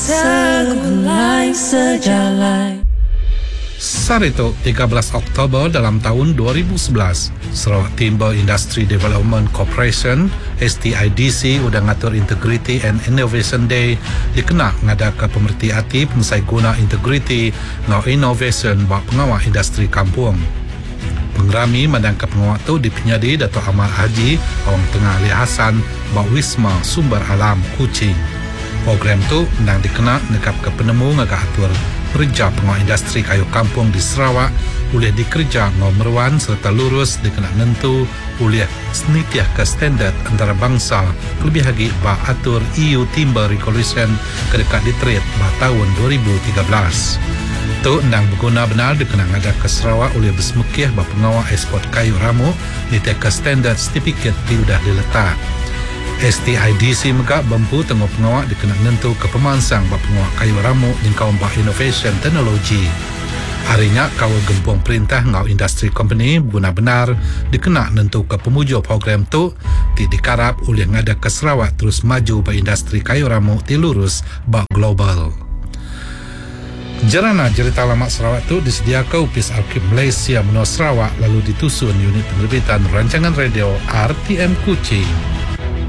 segulai sejalan. Sarito 13 Oktober dalam tahun 2011, Sarawak Timber Industry Development Corporation STIDC udah ngatur Integrity and Innovation Day dikena ngadakan pemerhati hati pengesai guna integrity ngau innovation bak pengawal industri kampung. Pengerami mandangkan pengawal tu dipenyadi Dato' Ahmad Haji Orang Tengah Ali Hassan bak Wisma Sumber Alam Kuching. Program tu mendang dikena nekap ke penemu ngagak atur kerja pengawal industri kayu kampung di Sarawak boleh dikerja ngau meruan serta lurus dikena nentu boleh senitiah ke standard antarabangsa lebih lagi bah atur EU Timber Regulation kedekat di trade bah tahun 2013. Tu endang berguna benar dikena ngada ke Sarawak oleh bersemukiah bah pengawal ekspor kayu ramu di ke standard certificate di udah diletak. STIDC megak bampu tengok pengawak dikena nentu ke pemansang bak pengawak kayu ramu di kaum bak innovation teknologi. Harinya kawal gempung perintah ngau industri company guna benar dikena nentu ke pemujuk program tu ti dikarap oleh ngada ke Sarawak terus maju bak industri kayu ramu ti lurus bak global. Jerana cerita lama Sarawak tu disediakan Upis Arkib Malaysia menua Sarawak lalu ditusun unit penerbitan rancangan radio RTM Kuching.